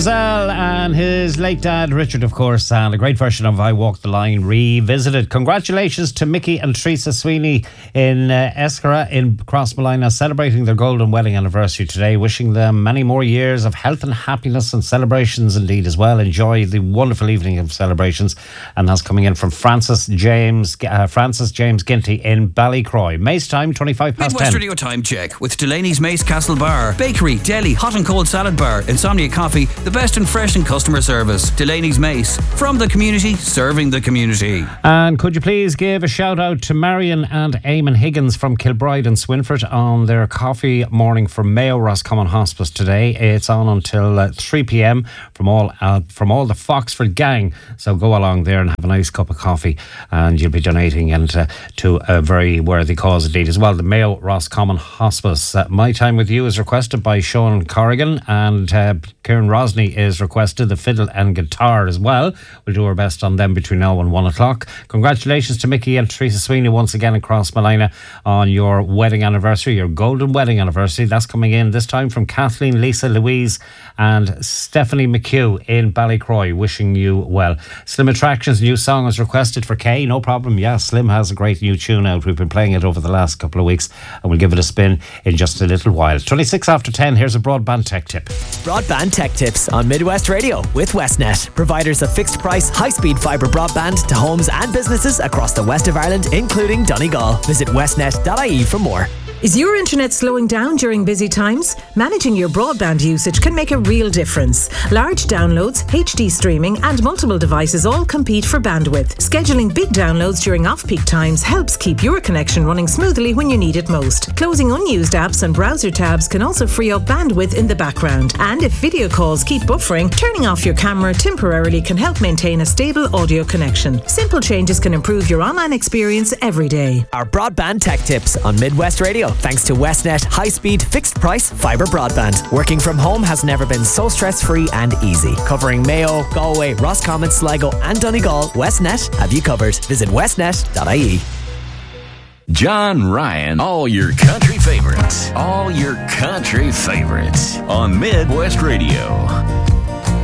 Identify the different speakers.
Speaker 1: And his late dad Richard, of course, and a great version of I Walk the Line revisited. Congratulations to Mickey and Teresa Sweeney in Escara in Crossmolina, celebrating their golden wedding anniversary today. Wishing them many more years of health and happiness and celebrations indeed as well. Enjoy the wonderful evening of celebrations. And that's coming in from Francis James Ginty in Ballycroy. Mace time, 25 past 10.
Speaker 2: Midwest Radio time check with Delaney's Mace Castle Bar, bakery, deli, hot and cold salad bar, Insomnia Coffee, the best in fresh and customer service. Delaney's Mace, from the community, serving the community.
Speaker 1: And could you please give a shout out to Marion and Eamon Higgins from Kilbride and Swinford on their coffee morning from Mayo Roscommon Hospice today. It's on until 3 p.m. from all the Foxford gang. So go along there and have a nice cup of coffee, and you'll be donating to a very worthy cause indeed as well. The Mayo Roscommon Hospice. My Time With You is requested by Sean Corrigan, and Kieran Rosney is requested, the fiddle and guitar as well. We'll do our best on them between now and 1 o'clock. Congratulations to Mickey and Teresa Sweeney once again in Crossmolina on your wedding anniversary, your golden wedding anniversary. That's coming in this time from Kathleen, Lisa, Louise and Stephanie McHugh in Ballycroy, wishing you well. Slim Attractions' new song is requested for Kay. No problem. Yeah, Slim has a great new tune out. We've been playing it over the last couple of weeks, and we'll give it a spin in just a little while. 26 after 10, here's a broadband tech tip.
Speaker 3: Broadband tech tips on Midwest Radio with Westnet, providers of fixed price, high-speed fibre broadband to homes and businesses across the west of Ireland, including Donegal. Visit westnet.ie for more.
Speaker 4: Is your internet slowing down during busy times? Managing your broadband usage can make a real difference. Large downloads, HD streaming and multiple devices all compete for bandwidth. Scheduling big downloads during off-peak times helps keep your connection running smoothly when you need it most. Closing unused apps and browser tabs can also free up bandwidth in the background. And if video calls keep buffering, turning off your camera temporarily can help maintain a stable audio connection. Simple changes can improve your online experience every day.
Speaker 3: Our broadband tech tips on Midwest Radio, thanks to Westnet high-speed fixed-price fibre broadband. Working from home has never been so stress-free and easy. Covering Mayo, Galway, Roscommon, Sligo and Donegal, Westnet have you covered. Visit westnet.ie.
Speaker 5: John Ryan, all your country favorites. All your country favorites on Midwest Radio.